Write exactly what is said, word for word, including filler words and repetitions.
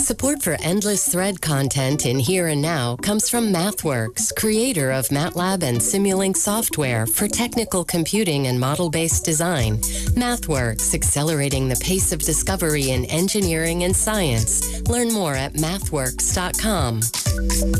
Support for endless thread content in Here and Now comes from MathWorks, creator of MATLAB and Simulink software for technical computing and model-based design. MathWorks, accelerating the pace of discovery in engineering and science. Learn more at mathworks dot com.